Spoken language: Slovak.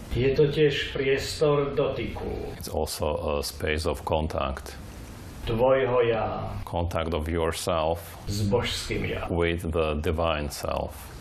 Je to tiež priestor dotyku. It's also a space of contact. Tvojho ja Contact of yourself s božským ja. with the divine self.